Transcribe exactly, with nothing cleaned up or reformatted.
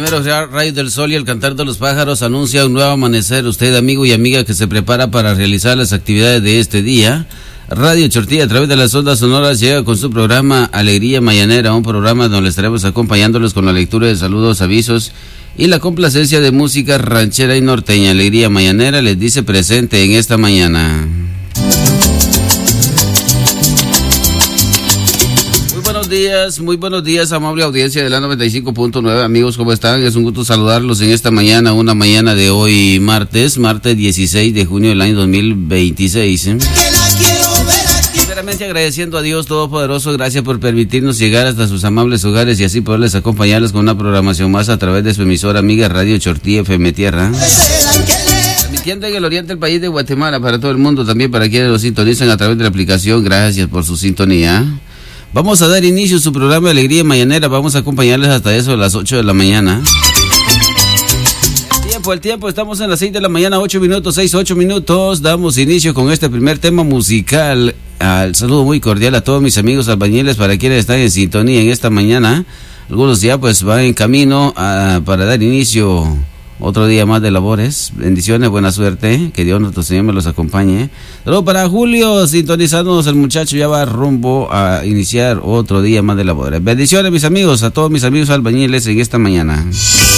Primero, Rayo del Sol y el Cantar de los Pájaros anuncia un nuevo amanecer. Usted, amigo y amiga que se prepara para realizar las actividades de este día, Radio Chortilla, a través de las ondas sonoras, llega con su programa Alegría Mañanera, un programa donde estaremos acompañándolos con la lectura de saludos, avisos y la complacencia de música ranchera y norteña. Alegría Mañanera les dice presente en esta mañana. Buenos días, muy buenos días, amable audiencia de la noventa y cinco punto nueve. Amigos, ¿cómo están? Es un gusto saludarlos en esta mañana, una mañana de hoy martes, martes dieciséis de junio del año dos mil veintiséis. ¿eh? Sinceramente agradeciendo a Dios Todopoderoso, gracias por permitirnos llegar hasta sus amables hogares y así poderles acompañarles con una programación más a través de su emisora amiga Radio Chortilla F M Tierra. Transmitiendo en el oriente del país de Guatemala para todo el mundo, también para quienes lo sintonizan a través de la aplicación, gracias por su sintonía. Vamos a dar inicio a su programa Alegría Mañanera. Vamos a acompañarles hasta eso a las ocho de la mañana. Tiempo, el tiempo, estamos en las seis de la mañana, ocho minutos, seis, ocho minutos. Damos inicio con este primer tema musical. Al saludo muy cordial a todos mis amigos albañiles, para quienes están en sintonía en esta mañana. Algunos ya pues van en camino a, para dar inicio otro día más de labores. Bendiciones, buena suerte, que Dios nuestro Señor me los acompañe. Saludos para Julio, sintonizándonos, el muchacho ya va rumbo a iniciar otro día más de labores. Bendiciones, mis amigos, a todos mis amigos albañiles en esta mañana.